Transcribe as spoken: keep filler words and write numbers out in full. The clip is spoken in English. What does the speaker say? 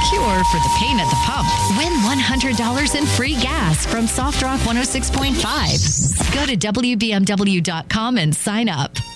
cure for the pain at the pump. Win one hundred dollars in free gas from Soft Rock one oh six point five. Go to W B M W dot com and sign up.